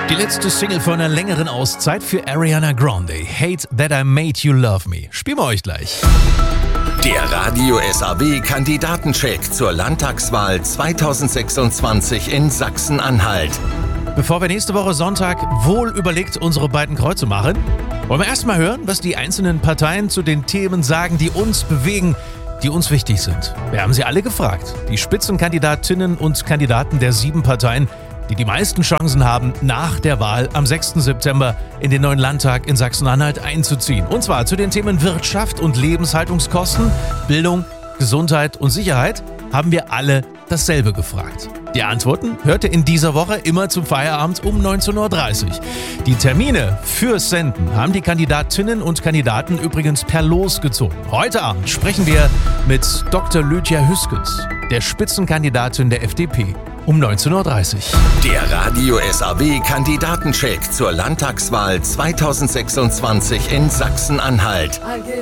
Die letzte Single von einer längeren Auszeit für Ariana Grande. Hate That I Made You Love Me. Spielen wir euch gleich. Der Radio SAW Kandidatencheck zur Landtagswahl 2026 in Sachsen-Anhalt. Bevor wir nächste Woche Sonntag wohl überlegt unsere beiden Kreuze machen, wollen wir erstmal hören, was die einzelnen Parteien zu den Themen sagen, die uns bewegen, die uns wichtig sind. Wir haben sie alle gefragt. Die Spitzenkandidatinnen und Kandidaten der 7 Parteien, die die meisten Chancen haben, nach der Wahl am 6. September in den neuen Landtag in Sachsen-Anhalt einzuziehen. Und zwar zu den Themen Wirtschaft und Lebenshaltungskosten, Bildung, Gesundheit und Sicherheit haben wir alle dasselbe gefragt. Die Antworten hört ihr in dieser Woche immer zum Feierabend um 19.30 Uhr. Die Termine fürs Senden haben die Kandidatinnen und Kandidaten übrigens per Los gezogen. Heute Abend sprechen wir mit Dr. Lydia Hüskens, der Spitzenkandidatin der FDP, um 19.30 Uhr. Der Radio SAW Kandidatencheck zur Landtagswahl 2026 in Sachsen-Anhalt.